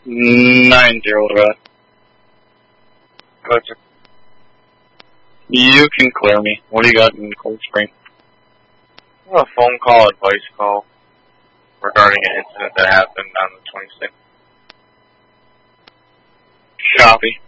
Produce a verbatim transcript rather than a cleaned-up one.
Nine zero to Gotcha. You can clear me. What do you got in Cold Spring? A phone call, advice call regarding an incident that happened on the twenty-sixth. Copy.